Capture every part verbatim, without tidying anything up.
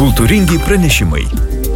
Kultūringi pranešimai.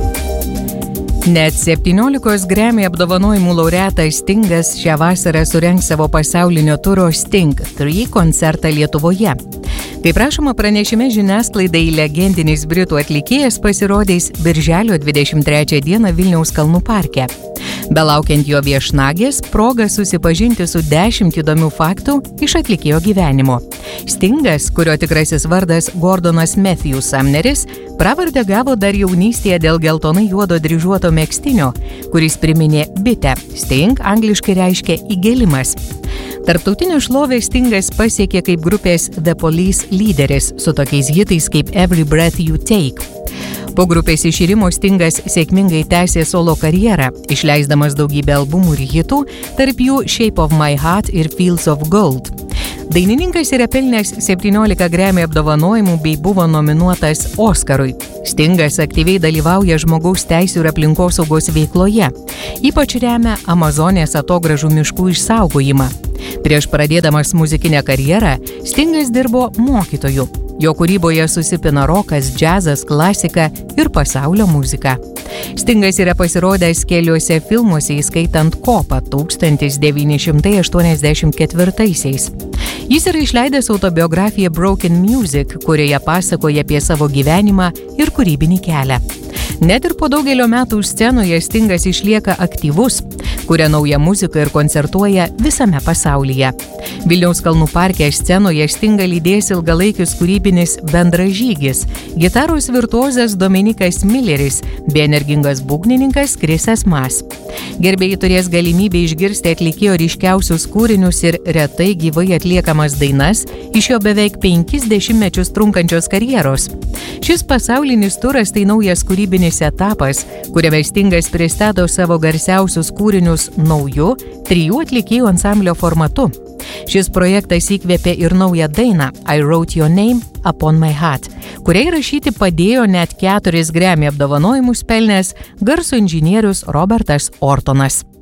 Net septyniolikos Grammy apdovanojimų laureatas Stingas šią vasarą surengs savo pasaulinio turo Sting trys koncertą Lietuvoje. Kaip rašoma pranešime žiniasklaidai, legendinis britų atlikėjas pasirodys birželio dvidešimt trečią dieną Vilniaus Kalnų parke. Belaukiant jo viešnagės, proga susipažinti su dešimt įdomių faktų iš atlikėjo gyvenimo. Stingas, kurio tikrasis vardas Gordonas Matthew Sumneris, pravardę gavo dar jaunystėje dėl geltonai juodo dryžuoto megztinio, kuris priminė bitę. Sting angliškai reiškia įgėlimas. Tarptautinę šlovę Stingas pasiekė kaip grupės The Police lyderis su tokiais hitais kaip Every Breath You Take. Po grupės iširimo Stingas sėkmingai tęsė solo karjerą, išleisdamas daugybę albumų ir hitų, tarp jų Shape of My Heart ir Fields of Gold. Dainininkas yra pelnęs septyniolika Grammy apdovanojimų bei buvo nominuotas Oskarui. Stingas aktyviai dalyvauja žmogaus teisių ir aplinkosaugos veikloje. Ypač remia Amazonės atogrąžų miškų išsaugojimą. Prieš pradėdamas muzikinę karjerą, Stingas dirbo mokytoju. Jo kūryboje susipina rokas, džiazas, klasika ir pasaulio muzika. Stingas yra pasirodęs keliuose filmuose, įskaitant Kopą tūkstantis devyni šimtai aštuoniasdešimt ketvirtaisiais. Jis yra išleidęs autobiografiją Broken Music, kurioje pasakoja apie savo gyvenimą ir kūrybinį kelią. Net ir po daugelio metų scenoje Stingas išlieka aktyvus, kuria naują muziką ir koncertuoja visame pasaulyje. Vilniaus Kalnų parke scenoje Stingą lydės ilgalaikis kūrybinis bendražygis, gitaros virtuozas Dominikas Milleris bei energingas būgnininkas Krisas Mas. Gerbėjai turės galimybę išgirsti atlikėjo ryškiausius kūrinius ir retai gyvai atliekamas dainas iš jo beveik penkis dešimtmečius trunkančios karjeros. Šis pasaulinis turas tai naujas kūrybinis etapas, kuriame Stingas pristato savo garsiausius kūrinius nauju, trijų atlikėjų ansamblio formatu. Šis projektas įkvėpė ir naują dainą I Wrote Your Name Upon My Heart, kuriai rašyti padėjo net keturis Grammy apdovanojimus pelnęs garso inžinierius Robertas Ortonas.